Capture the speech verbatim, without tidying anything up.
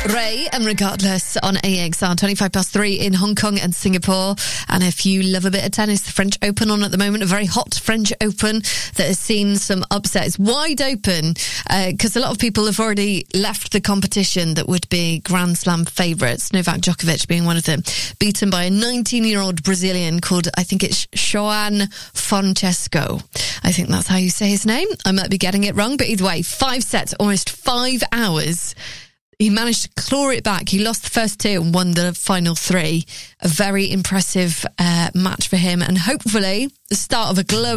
Ray and Regardless on A X R, twenty-five past three in Hong Kong and Singapore. And if you love a bit of tennis, the French Open on at the moment, a very hot French Open that has seen some upsets. Wide open, because uh, a lot of people have already left the competition that would be Grand Slam favourites, Novak Djokovic being one of them, beaten by a nineteen-year-old Brazilian called, I think it's João Francesco. I think that's how you say his name. I might be getting it wrong, but either way, five sets, almost five hours. He managed to claw it back. He lost the first two and won the final three. A very impressive uh, match for him, and hopefully the start of a glowing